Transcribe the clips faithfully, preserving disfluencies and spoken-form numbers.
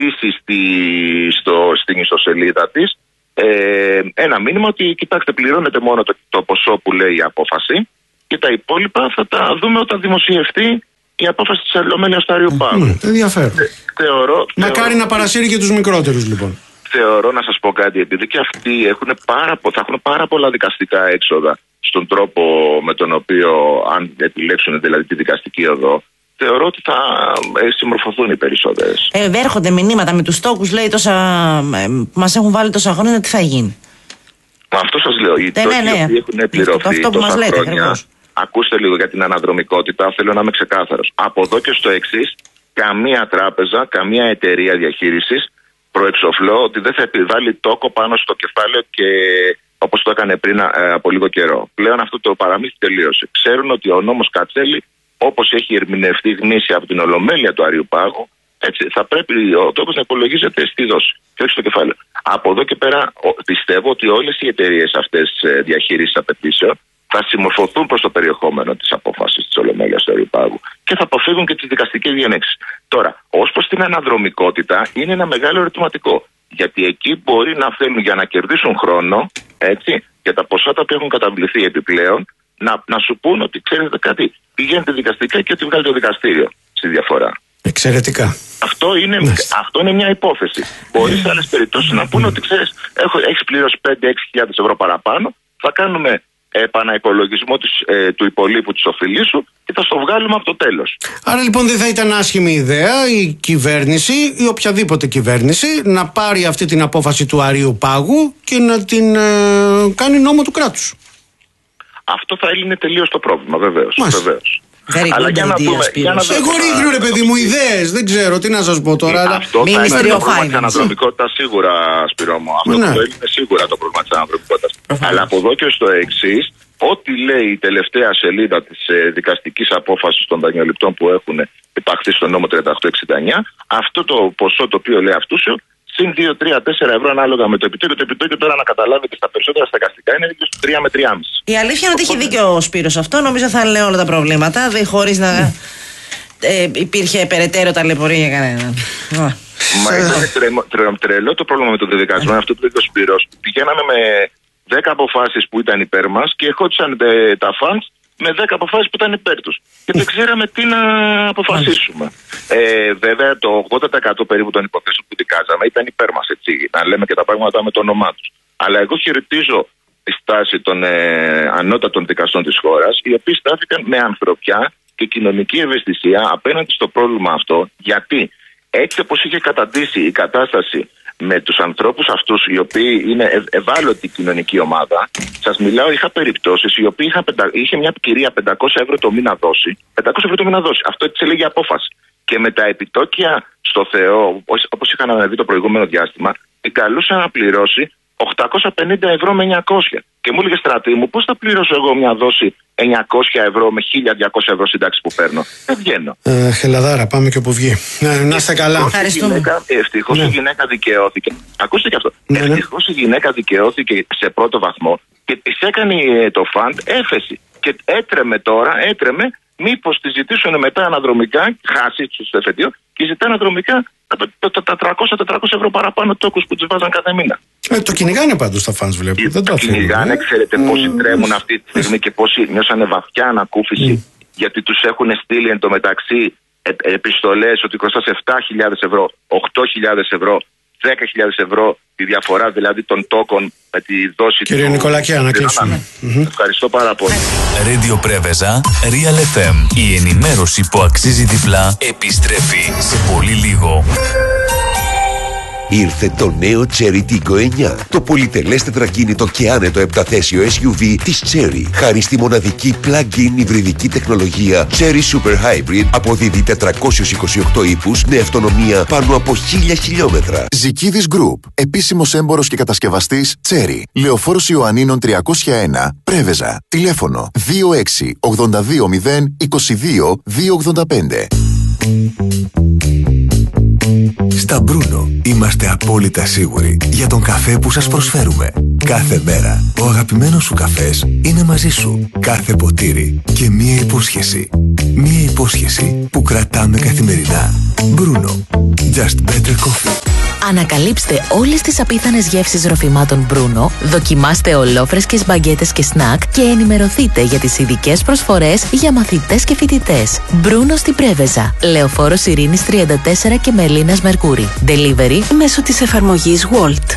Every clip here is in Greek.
κρατήσει στη, στο, στην ιστοσελίδα της ε, ένα μήνυμα ότι κοιτάξτε, πληρώνετε μόνο το, το ποσό που λέει η απόφαση και τα υπόλοιπα θα τα δούμε όταν δημοσιευτεί η απόφαση της Ολομέλειας του Αριού Πάγου. Mm, ενδιαφέρον. Θε, θεωρώ, Μακάρι θεωρώ, να παρασύρει και τους μικρότερους λοιπόν. Θεωρώ να σας πω κάτι, επειδή και αυτοί έχουν πάρα, θα έχουν πάρα πολλά δικαστικά έξοδα στον τρόπο με τον οποίο, αν επιλέξουν δηλαδή τη δικαστική οδό, θεωρώ ότι θα ε, συμμορφωθούν οι περισσότερες. Ε, έρχονται μηνύματα με τους τόκους, λέει, τόσα, ε, μας έχουν βάλει τόσα χρόνια, τι θα γίνει. Μα αυτό σας λέω. Οι ναι, τόκοι ναι, ναι. έχουν πληρωθεί αυτό που τόσα μας λέτε, χρόνια. ακριβώς. Ακούστε λίγο για την αναδρομικότητα, θέλω να είμαι ξεκάθαρος. Από εδώ και στο εξής, καμία τράπεζα, καμία εταιρεία διαχείρισης προεξοφλώ ότι δεν θα επιβάλλει τόκο πάνω στο κεφάλαιο και όπως το έκανε πριν ε, από λίγο καιρό. Πλέον αυτό το παραμύθι τελείωσε. Ξέρουν ότι ο νόμος Κατσέλη, όπως έχει ερμηνευτεί γνήσια από την Ολομέλεια του Αριού Πάγου, έτσι, θα πρέπει ο τόκος να υπολογίζεται στη δόση και όχι στο κεφάλαιο. Από εδώ και πέρα πιστεύω ότι όλες οι εταιρείες αυτές διαχείρισης απαιτήσεων θα συμμορφωθούν προς το περιεχόμενο της απόφασης της Ολομέλειας του Αριού Πάγου και θα αποφύγουν και τις δικαστικές διενέξεις. Τώρα, ως προς την αναδρομικότητα, είναι ένα μεγάλο ερωτηματικό. Γιατί εκεί μπορεί να θέλουν για να κερδίσουν χρόνο, έτσι, για τα ποσά τα οποία έχουν καταβληθεί επιπλέον, να, να σου πούν ότι ξέρετε κάτι, πηγαίνετε δικαστικά και ότι βγάλει το δικαστήριο στη διαφορά. Εξαιρετικά. Αυτό είναι, αυτό είναι μια υπόθεση. Μπορεί σε άλλες περιπτώσεις να πούνε ότι ξέρεις, έχεις πληρώσει πέντε έξι χιλιάδες ευρώ παραπάνω, θα κάνουμε επαναυπολογισμό της, ε, του υπολείπου της οφειλής σου και θα στο βγάλουμε από το τέλος. Άρα λοιπόν δεν θα ήταν άσχημη ιδέα η κυβέρνηση ή οποιαδήποτε κυβέρνηση να πάρει αυτή την απόφαση του Αριού Πάγου και να την ε, κάνει νόμο του κράτους. Αυτό θα έλυνε τελείως το πρόβλημα, βεβαίως. βεβαίως. Αλλά για να δούμε. Εγώ ρίχνω ρε παιδί μου ιδέες, δεν ξέρω τι να σας πω τώρα. Αυτό θα είναι το πρόβλημα της αναδρομικότητας σίγουρα, Σπύρο μου. Αυτό ναι. που το έλυνε σίγουρα το πρόβλημα της αναδρομικότητας. Αλλά από εδώ και στο εξής, ό,τι λέει η τελευταία σελίδα της ε, δικαστικής απόφασης των δανειοληπτών που έχουν υπαχθεί στο νόμο τριάντα οκτώ εξήντα εννιά, αυτό το ποσό το οποίο λέει αυτούσιο, συν δύο, τρία, τέσσερα ευρώ ανάλογα με το επιτόκιο. Το επιτόκιο τώρα να καταλάβετε στα περισσότερα στεγαστικά είναι γύρω στους τρία με τρία κόμμα πέντε. Η αλήθεια είναι ότι έχει δίκιο ο Σπύρος αυτό. Νομίζω θα λύνει όλα τα προβλήματα, δε, χωρίς να ε, υπήρχε περαιτέρω ταλαιπωρία για κανέναν. Μα ήταν τρελό το πρόβλημα με τον δεδικασμό. Αυτό που είπε ο Σπύρος. Πηγαίναμε με δέκα αποφάσεις που ήταν υπέρ μας και ερχόντουσαν τα φαντς με δέκα αποφάσεις που ήταν υπέρ τους. Και δεν ξέραμε τι να αποφασίσουμε. Ε, βέβαια, το ογδόντα τοις εκατό περίπου των υποθέσεων που δικάζαμε ήταν υπέρ μας, έτσι. Να λέμε και τα πράγματα με το όνομά τους. Αλλά εγώ χαιρετίζω τη στάση των ε, ανώτατων δικαστών της χώρας, οι οποίοι στάθηκαν με ανθρωπιά και κοινωνική ευαισθησία απέναντι στο πρόβλημα αυτό. Γιατί έτσι όπως είχε καταντήσει η κατάσταση με τους ανθρώπους αυτούς, οι οποίοι είναι ευ- ευάλωτη κοινωνική ομάδα, σας μιλάω, είχα περιπτώσεις οι οποίοι είχαν, είχε μια κυρία πεντακόσια ευρώ το μήνα δώσει, πεντακόσια ευρώ το μήνα δώσει, αυτό έτσι έλεγε η απόφαση. Και με τα επιτόκια στο Θεό, όπως είχαν αναδεί το προηγούμενο διάστημα, την καλούσαν να πληρώσει οκτακόσια πενήντα ευρώ με εννιακόσια. Και μου έλεγε Στρατή μου, πώς θα πληρώσω εγώ μια δόση εννιακόσια ευρώ με χίλια διακόσια ευρώ σύνταξη που παίρνω? Δεν βγαίνω. Ε, χελαδάρα, πάμε και όπου βγει. Ε, να είστε καλά. Ευτυχώς η γυναίκα δικαιώθηκε. Ακούστε και αυτό. Ναι, ναι. Ευτυχώς η γυναίκα δικαιώθηκε σε πρώτο βαθμό και της έκανε το φαντ έφεση. Και έτρεμε τώρα, έτρεμε, μήπως τη ζητήσουν μετά αναδρομικά, χάσει στο εφετείο, και ζητάνε αναδρομικά τα τριακόσια με τετρακόσια ευρώ παραπάνω τόκους που τους βάζαν κάθε μήνα. Ε, το κυνηγάνε πάντως τα φανς, βλέπω. Δεν το αφήνουν. Κυνηγάνε, ξέρετε mm. πόσοι τρέμουν αυτή τη στιγμή και πόσοι νιώσανε βαθιά ανακούφιση, mm. γιατί τους έχουν στείλει εν τω μεταξύ ε, επιστολές ότι κοστάς επτά χιλιάδες ευρώ, οκτώ χιλιάδες ευρώ, δέκα χιλιάδες ευρώ τη διαφορά δηλαδή των τόκων με τη δόση. Κύριε του... Νικολακιά, να κλείσουμε. Mm-hmm. Ευχαριστώ πάρα πολύ. Radio Πρέβεζα, Real εφ εμ. Η ενημέρωση που αξίζει διπλά επιστρέφει σε πολύ λίγο. Ήρθε το νέο Chery Tiggo εννιά, το πολυτελές τετρακίνητο και άνετο επταθέσιο ες γιου βι της Chery. Χάρη στη μοναδική plug-in υβριδική τεχνολογία Chery Super Hybrid, αποδίδει τετρακόσιους είκοσι οκτώ ύπους με αυτονομία πάνω από χίλια χιλιόμετρα. Ζικίδης Group, επίσημος έμπορος και κατασκευαστής Chery. Λεωφόρος Ιωαννίνων τριακόσια ένα, Πρέβεζα. Τηλέφωνο δύο έξι ογδόντα δύο μηδέν είκοσι δύο διακόσια ογδόντα πέντε. Στα Μπρούνο είμαστε απόλυτα σίγουροι για τον καφέ που σας προσφέρουμε. Κάθε μέρα ο αγαπημένος σου καφές είναι μαζί σου. Κάθε ποτήρι και μία υπόσχεση. Μία υπόσχεση που κρατάμε καθημερινά. Μπρούνο. Just better coffee. Ανακαλύψτε όλες τις απίθανες γεύσεις ροφημάτων Μπρούνο, δοκιμάστε ολόφρεσκες μπαγκέτες και σνακ και ενημερωθείτε για τις ειδικές προσφορές για μαθητές και φοιτητές. Μπρούνο στην Πρέβεζα, Λεωφόρος Ειρήνης τριάντα τέσσερα και Μελίνας Μερκούρη. Delivery μέσω της εφαρμογής Wolt.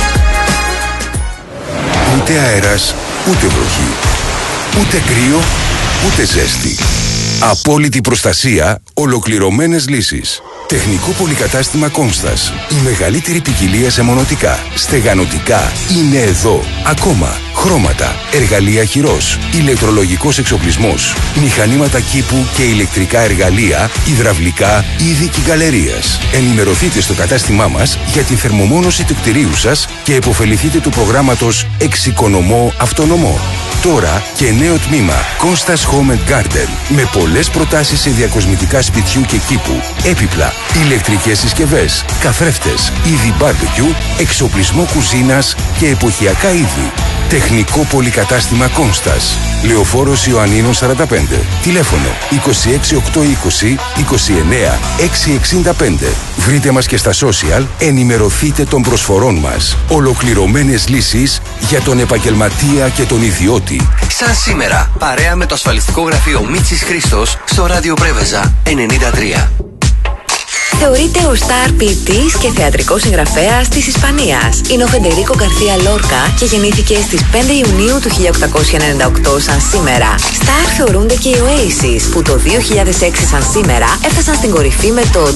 Ούτε αέρας, ούτε βροχή, ούτε κρύο, ούτε ζέστη. Απόλυτη προστασία, ολοκληρωμένες λύσεις. Τεχνικό πολυκατάστημα Κόμστας. Η μεγαλύτερη ποικιλία σε μονοτικά, στεγανοτικά είναι εδώ. Ακόμα χρώματα, εργαλεία χειρός, ηλεκτρολογικός εξοπλισμός, μηχανήματα κήπου και ηλεκτρικά εργαλεία, υδραυλικά, είδη και γκαλερίας. Ενημερωθείτε στο κατάστημά μας για τη θερμομόνωση του κτηρίου σας και επωφεληθείτε του προγράμματος Εξοικονομώ Αυτονομώ. Τώρα και νέο τμήμα Κώστας Home and Garden με πολλές προτάσεις σε διακοσμητικά σπιτιού και κήπου, έπιπλα, ηλεκτρικές συσκευές, καθρέφτες, είδη barbecue, εξοπλισμό κουζίνας και εποχιακά είδη. Τεχνικό πολυκατάστημα Κόνστας. Λεωφόρος Ιωαννίνων σαράντα πέντε. Τηλέφωνο είκοσι έξι οκτακόσια είκοσι είκοσι εννέα εξακόσια εξήντα πέντε. Βρείτε μας και στα social, ενημερωθείτε των προσφορών μας. Ολοκληρωμένες λύσεις για τον επαγγελματία και τον ιδιώτη. Σαν σήμερα, παρέα με το ασφαλιστικό γραφείο Μίτσης Χρήστος στο ράδιο Πρέβεζα ενενήντα τρία. Θεωρείται ο στάρ ποιητής και θεατρικός συγγραφέας της Ισπανίας. Είναι ο Φεντερίκο Γκαρθία Λόρκα και γεννήθηκε στις πέντε Ιουνίου του χίλια οκτακόσια ενενήντα οκτώ σαν σήμερα. Στάρ θεωρούνται και οι Oasis που το δύο χιλιάδες έξι σαν σήμερα έφτασαν στην κορυφή με το